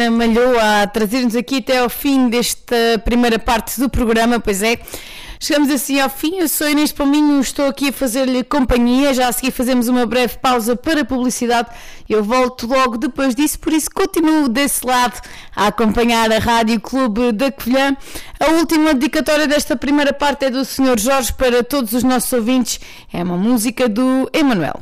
Ana Malhoa a trazer-nos aqui até ao fim desta primeira parte do programa, pois é. Chegamos assim ao fim, eu sou Inês Palminho, estou aqui a fazer-lhe companhia, já a seguir fazemos uma breve pausa para publicidade, eu volto logo depois disso, por isso continuo desse lado a acompanhar a Rádio Clube da Covilhã. A última dedicatória desta primeira parte é do Sr. Jorge para todos os nossos ouvintes, é uma música do Emanuel.